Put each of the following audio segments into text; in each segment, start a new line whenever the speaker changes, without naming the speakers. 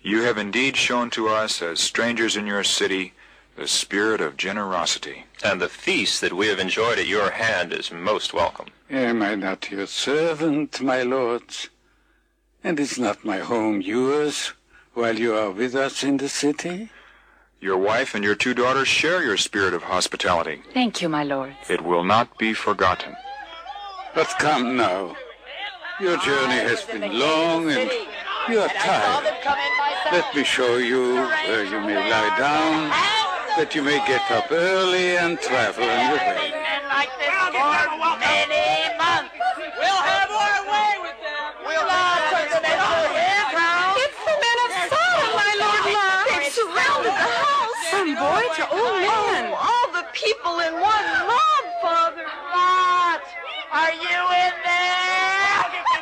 You have indeed shown to us, as strangers in your city, the spirit of generosity.
And the feast that we have enjoyed at your hand is most welcome.
Am I not your servant, my lords? And is not my home yours while you are with us in the city?
Your wife and your 2 daughters share your spirit of hospitality.
Thank you, my lords.
It will not be forgotten.
But come now. Your journey has been long and you are tired. Let me show you where you may lie down, that you may get up early and travel on your way.
Like this for many months. We'll have our way with them. We'll turn them into his house.
It's the men of Sodom, my Lord Love. They've surrounded the house. From boy to old man.
Oh, all the people in one mob, Father. Lot, are you in there?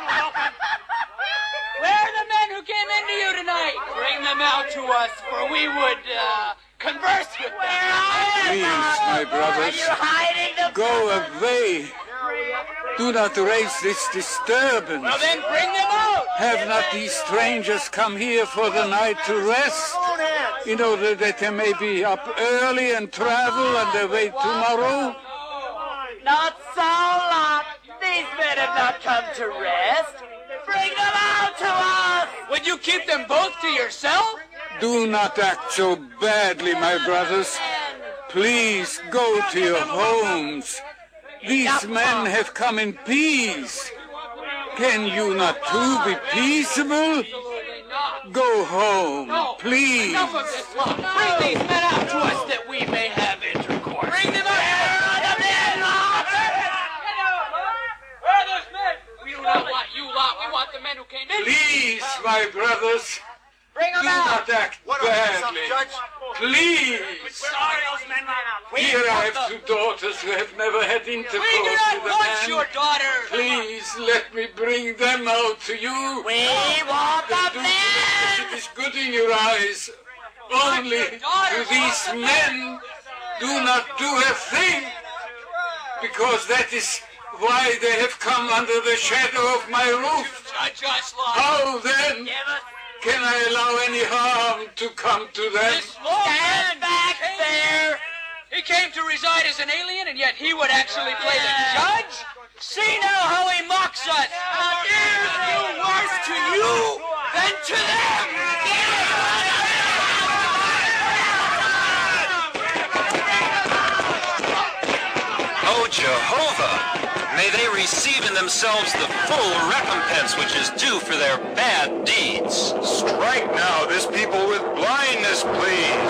Where are the men who came into you tonight? Bring them out to us, for we would converse with them. Where are
Please, my brothers,
you hiding them?
go away. Do not raise this disturbance.
Well, then bring them out.
Have not these strangers come here for the night to rest, in order that they may be up early and travel on their way tomorrow?
Not so, Lot. These men have not come to rest. Bring them out to us. Would you keep them both to yourself?
Do not act so badly, my brothers. Please go to your homes. These men have come in peace. Can you not too be peaceable? Go home, please.
Enough of this, Lot. Bring these men out to us that we may have intercourse. Bring them out. Where are the men, Lot? Where are those men? We do not want you, Lot. We want the men who came in.
Please, my brothers.
Bring them
Do
out.
not act badly. Please. Here I have 2 daughters who have never had intercourse
We do not
with a
want
man.
your daughter.
Please let me bring them out to you.
We want the
Do
men.
it is good in your eyes. Only to these men do not do a thing, because that is why they have come under the shadow of my roof.
Judge us, Lot.
How then
Give us
can I allow any harm to come to them?
this stand back there. He came to reside as an alien, and yet he would actually play the judge? See now how he mocks us. Here's do worse to you than to them.
O Jehovah! May they receive in themselves the full recompense which is due for their bad deeds.
Strike now this people with blindness, please.